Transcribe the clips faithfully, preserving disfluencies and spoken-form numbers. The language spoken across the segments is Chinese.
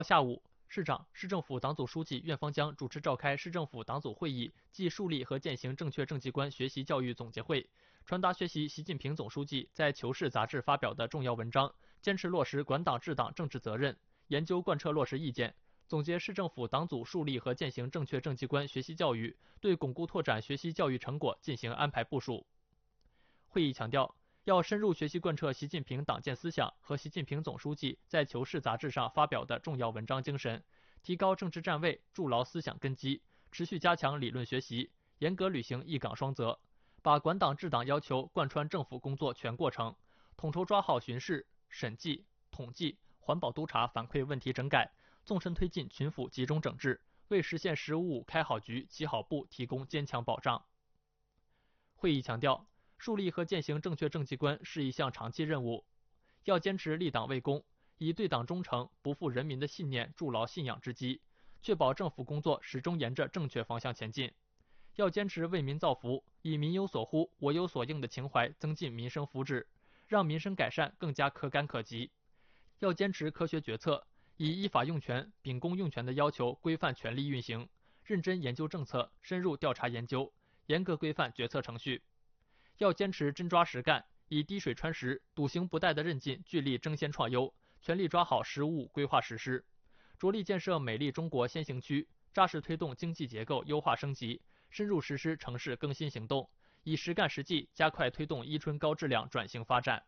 下午，市长、市政府党组书记苑方江主持召开市政府党组会议暨树立和践行正确政绩观学习教育总结会，传达学习习近平总书记在《求是》杂志发表的重要文章，坚持落实管党治党政治责任，研究贯彻落实意见，总结市政府党组树立和践行正确政绩观学习教育，对巩固拓展学习教育成果进行安排部署。会议强调，要深入学习贯彻习近平党建思想和习近平总书记在《求是》杂志上发表的重要文章精神，提高政治站位，筑牢思想根基，持续加强理论学习，严格履行一岗双责，把管党治党要求贯穿政府工作全过程，统筹抓好巡视、审计、统计、环保督察反馈问题整改，纵深推进群府集中整治，为实现“十五五”开好局、起好步提供坚强保障。会议强调，树立和践行正确政绩观是一项长期任务，要坚持立党为公，以对党忠诚、不负人民的信念筑牢信仰之基，确保政府工作始终沿着正确方向前进。要坚持为民造福，以民有所呼、我有所应的情怀增进民生福祉，让民生改善更加可感可及。要坚持科学决策，以依法用权、秉公用权的要求规范权力运行，认真研究政策，深入调查研究，严格规范决策程序。要坚持真抓实干，以滴水穿石、笃行不怠的韧劲，聚力争先创优，全力抓好“十五五”规划实施，着力建设美丽中国先行区，扎实推动经济结构优化升级，深入实施城市更新行动，以实干实际加快推动伊春高质量转型发展。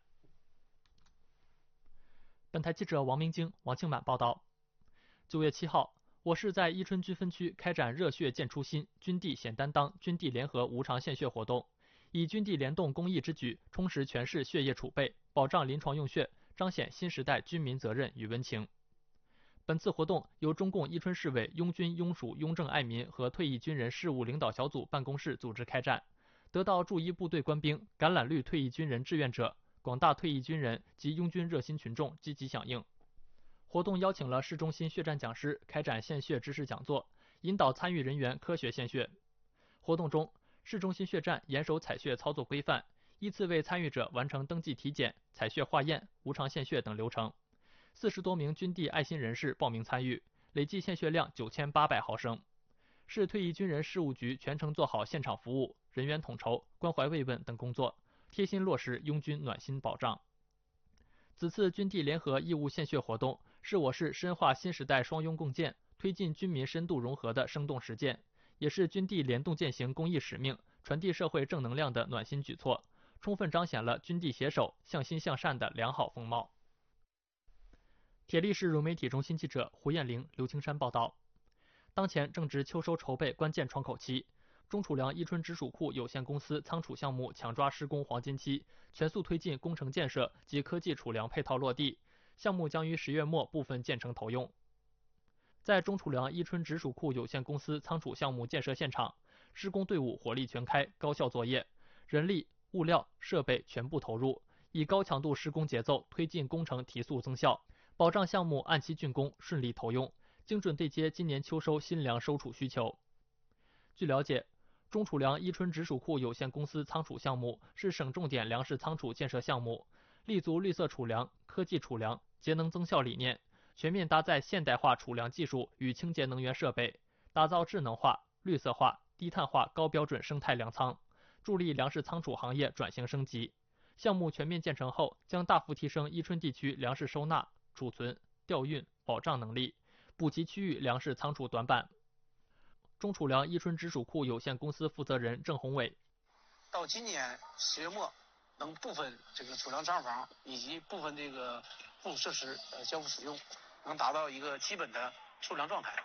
本台记者王明京、王庆满报道。九月七号，我市在伊春军分区开展热血见初心、军地显担当、军地联合无偿献血活动，以军地联动公益之举，充实全市血液储备，保障临床用血，彰显新时代军民责任与温情。本次活动由中共伊春市委拥军拥属拥政爱民和退役军人事务领导小组办公室组织开展，得到驻伊部队官兵、橄榄绿退役军人志愿者、广大退役军人及拥军热心群众积极响应。活动邀请了市中心血战讲师开展献血知识讲座，引导参与人员科学献血。活动中，市中心血站严守采血操作规范，依次为参与者完成登记体检、采血化验、无偿献血等流程。四十多名军地爱心人士报名参与，累计献血量九千八百毫升。市退役军人事务局全程做好现场服务、人员统筹、关怀慰问等工作，贴心落实拥军暖心保障。此次军地联合义务献血活动，是我市深化新时代双拥共建、推进军民深度融合的生动实践，也是军地联动践行公益使命、传递社会正能量的暖心举措，充分彰显了军地携手、向心向善的良好风貌。铁力市融媒体中心记者胡艳玲、刘青山报道。当前正值秋收筹备关键窗口期，中储粮伊春直属库有限公司仓储项目抢抓施工黄金期，全速推进工程建设及科技储粮配套落地，项目将于十月末部分建成投用。在中储粮伊春直属库有限公司仓储项目建设现场，施工队伍火力全开，高效作业，人力、物料、设备全部投入，以高强度施工节奏推进工程提速增效，保障项目按期竣工、顺利投用，精准对接今年秋收新粮收储需求。据了解，中储粮伊春直属库有限公司仓储项目是省重点粮食仓储建设项目，立足绿色储粮、科技储粮、节能增效理念，全面搭载现代化储粮技术与清洁能源设备，打造智能化、绿色化、低碳化高标准生态粮仓，助力粮食仓储行业转型升级。项目全面建成后，将大幅提升伊春地区粮食收纳、储存、调运、保障能力，补齐区域粮食仓储短板。中储粮伊春直属库有限公司负责人郑宏伟： 到今年十月末，能部分这个储粮厂房以及部分这个附属设施呃交付使用，能达到一个基本的储粮状态。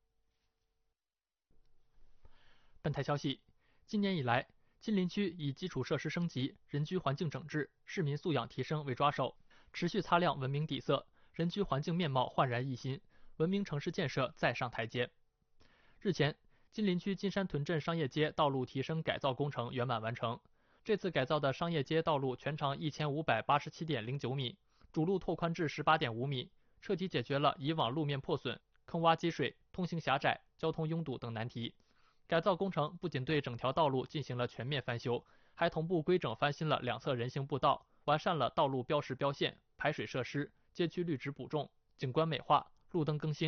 本台消息，今年以来，金陵区以基础设施升级、人居环境整治、市民素养提升为抓手，持续擦亮文明底色，人居环境面貌焕然一新，文明城市建设再上台阶。日前，金陵区金山屯镇商业街道路提升改造工程圆满完成。这次改造的商业街道路全长一千五百八十七点零九米，主路拓宽至十八点五米，彻底解决了以往路面破损、坑洼积水、通行狭窄、交通拥堵等难题。改造工程不仅对整条道路进行了全面翻修，还同步规整翻新了两侧人行步道，完善了道路标识标线、排水设施、街区绿植补种、景观美化、路灯更新。